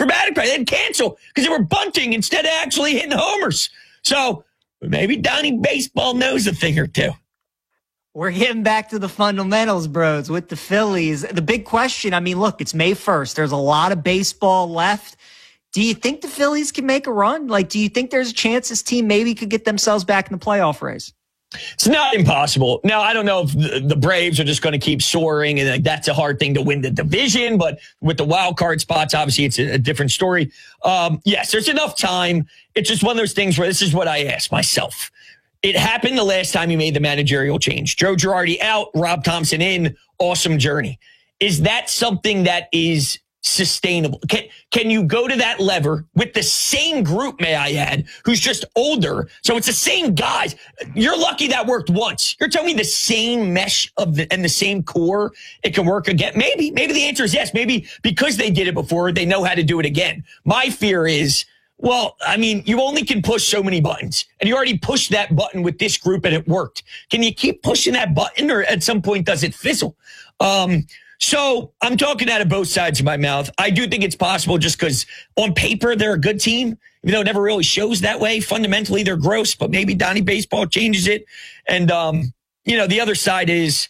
Dramatic play. They had to cancel because they were bunting instead of actually hitting homers. So maybe Donnie Baseball knows a thing or two. We're getting back to the fundamentals, bros, with the Phillies. The big question, I mean, look, it's May 1st. There's a lot of baseball left. Do you think the Phillies can make a run? Like, do you think there's a chance this team maybe could get themselves back in the playoff race? It's not impossible. Now, I don't know if the Braves are just going to keep soaring, and that's a hard thing to win the division, but with the wild card spots, obviously it's a different story. Yes, there's enough time. It's just one of those things where this is what I asked myself. It happened the last time you made the managerial change. Joe Girardi out, Rob Thompson in, awesome journey. Is that something that is sustainable? Can you go to that lever with the same group, may I add, who's just older? So it's the same guys. You're lucky that worked once. You're telling me the same mesh and the same core, it can work again? Maybe the answer is yes. Maybe because they did it before, they know how to do it again. My fear is, well, I mean, you only can push so many buttons, and you already pushed that button with this group and it worked. Can you keep pushing that button, or at some point does it fizzle? So I'm talking out of both sides of my mouth. I do think it's possible just because on paper they're a good team, even though it never really shows that way. Fundamentally, they're gross, but maybe Donnie Baseball changes it. And, the other side is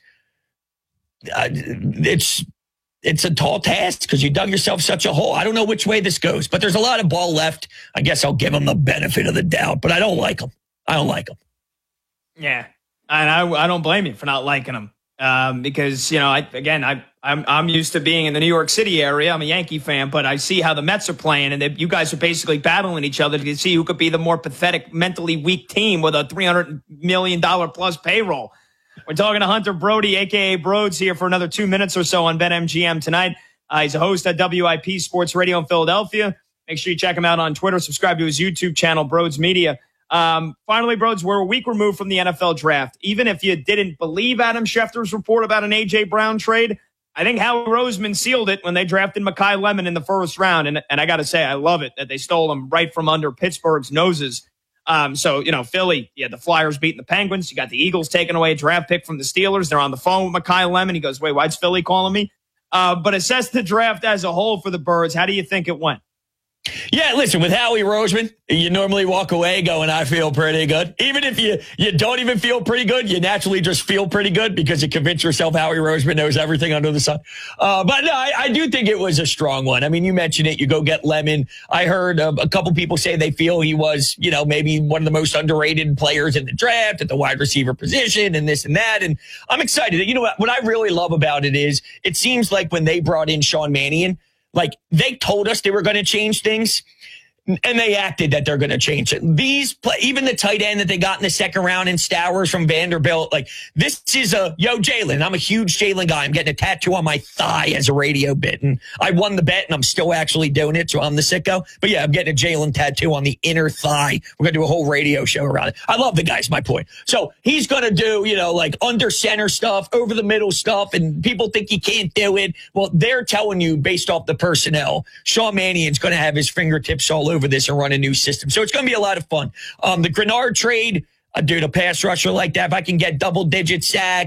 it's a tall task because you dug yourself such a hole. I don't know which way this goes, but there's a lot of ball left. I guess I'll give them the benefit of the doubt, but I don't like them. Yeah, and I don't blame you for not liking them. Because, I'm used to being in the New York City area. I'm a Yankee fan, but I see how the Mets are playing, and you guys are basically battling each other to see who could be the more pathetic, mentally weak team with a $300 million plus payroll. We're talking to Hunter Brody, a.k.a. Broads, here for another 2 minutes or so on BetMGM tonight. He's a host at WIP Sports Radio in Philadelphia. Make sure you check him out on Twitter. Subscribe to his YouTube channel, Broads Media. Finally, Broads, we're a week removed from the NFL draft. Even if you didn't believe Adam Schefter's report about an A.J. Brown trade, I think Howie Roseman sealed it when they drafted Mekhi Lemon in the first round. And I got to say, I love it that they stole him right from under Pittsburgh's noses. Philly, you had the Flyers beating the Penguins. You got the Eagles taking away a draft pick from the Steelers. They're on the phone with Mekhi Lemon. He goes, wait, why's Philly calling me? But assess the draft as a whole for the Birds. How do you think it went? Yeah, listen, with Howie Roseman, you normally walk away going, I feel pretty good. Even if you don't even feel pretty good, you naturally just feel pretty good because you convince yourself Howie Roseman knows everything under the sun. But no, I do think it was a strong one. I mean, you mentioned it. You go get Lemon. I heard a couple people say they feel he was, maybe one of the most underrated players in the draft at the wide receiver position and this and that. And I'm excited. You know what I really love about it is it seems like when they brought in Sean Mannion, like they told us they were going to change things, and they acted that they're going to change it. Even the tight end that they got in the second round in Stowers from Vanderbilt, like this is Jalen. I'm a huge Jalen guy. I'm getting a tattoo on my thigh as a radio bit, and I won the bet, and I'm still actually doing it, so I'm the sicko. But yeah, I'm getting a Jalen tattoo on the inner thigh. We're going to do a whole radio show around it. I love the guy's my point. So he's going to do, like under center stuff, over the middle stuff, and people think he can't do it. Well, they're telling you based off the personnel, Sean Mannion's going to have his fingertips all over this and run a new system. So it's going to be a lot of fun. The Grenard trade, dude, a pass rusher like that, if I can get double-digit sacks,